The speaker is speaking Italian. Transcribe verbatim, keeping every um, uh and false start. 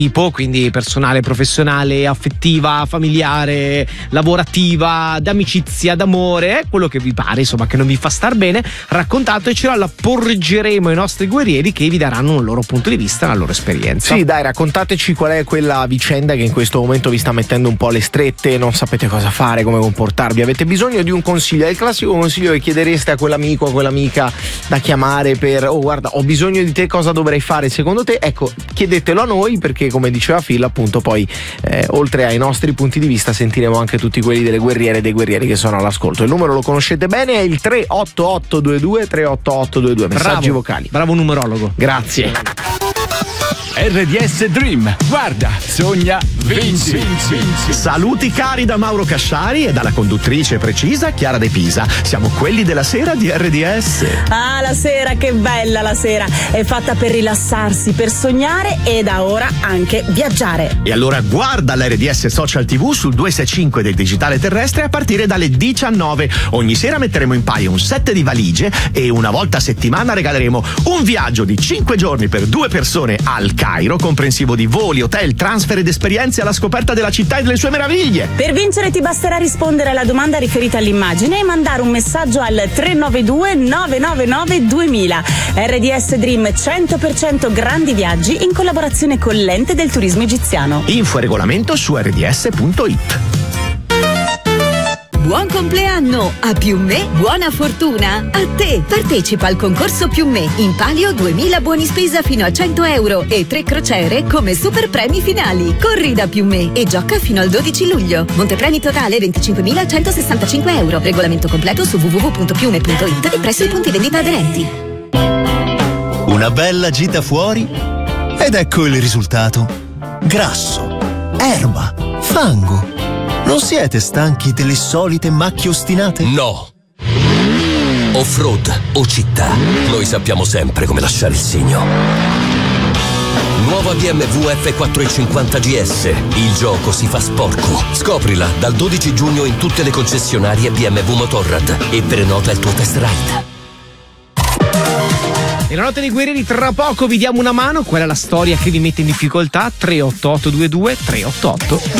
tipo, quindi personale, professionale, affettiva, familiare, lavorativa, d'amicizia, d'amore, quello che vi pare, insomma, che non vi fa star bene, raccontatecelo, la porgeremo ai nostri guerrieri che vi daranno un loro punto di vista, la loro esperienza. Sì, dai, raccontateci qual è quella vicenda che in questo momento vi sta mettendo un po' le strette, non sapete cosa fare, come comportarvi, avete bisogno di un consiglio, è il classico consiglio che chiedereste a quell'amico, a quell'amica da chiamare per, oh guarda, ho bisogno di te, cosa dovrei fare secondo te? Ecco, chiedetelo a noi, perché come diceva Phil, appunto, poi eh, oltre ai nostri punti di vista sentiremo anche tutti quelli delle guerriere e dei guerrieri che sono all'ascolto. Il numero lo conoscete bene, è il tre otto otto due due tre otto otto due due. Messaggi bravo, vocali. Bravo numerologo. Grazie. R D S Dream, guarda, sogna, vinci, vinci, vinci. Saluti cari da Mauro Casciari e dalla conduttrice precisa Chiara De Pisa. Siamo quelli della sera di R D S. Ah, la sera, che bella la sera. È fatta per rilassarsi, per sognare e da ora anche viaggiare. E allora guarda l'R D S Social tivù sul duecentosessantacinque del digitale terrestre a partire dalle diciannove. Ogni sera metteremo in paio un set di valigie e una volta a settimana regaleremo un viaggio di cinque giorni per due persone al Cairo, comprensivo di voli, hotel, transfer ed esperienze alla scoperta della città e delle sue meraviglie. Per vincere ti basterà rispondere alla domanda riferita all'immagine e mandare un messaggio al tre nove due nove nove nove duemila. R D S Dream cento per cento grandi viaggi in collaborazione con l'Ente del Turismo Egiziano. Info e regolamento su r d s punto i t. Buon compleanno! A Più Me, buona fortuna! A te! Partecipa al concorso Più Me. In palio duemila buoni spesa fino a cento euro e tre crociere come super premi finali. Corri da Più Me e gioca fino al dodici luglio. Montepremi totale venticinquemilacentosessantacinque euro. Regolamento completo su w w w punto piume punto i t e presso i punti vendita aderenti. Una bella gita fuori ed ecco il risultato. Grasso, erba, fango. Non siete stanchi delle solite macchie ostinate? No. Off-road o città, noi sappiamo sempre come lasciare il segno. Nuova B M W F quattrocentocinquanta G S. Il gioco si fa sporco. Scoprila dal dodici giugno in tutte le concessionarie B M W Motorrad e prenota il tuo test ride. Nella notte dei guerrieri tra poco vi diamo una mano, quella è la storia che vi mette in difficoltà. Tre otto otto due due tre otto otto due due.